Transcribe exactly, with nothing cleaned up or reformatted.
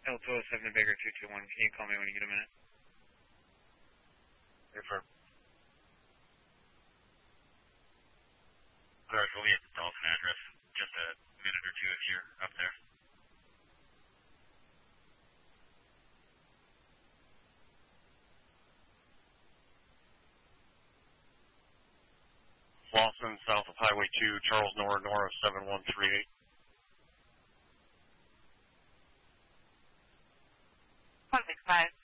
L two oh seven to Baker two two one. Can you call me when you get a minute? Confirm. Cars, we'll be at the Dalton address. Just a minute or two if you're up there. Lawson, south of Highway two, Charles Nora, Nora seven one three eight. one six five.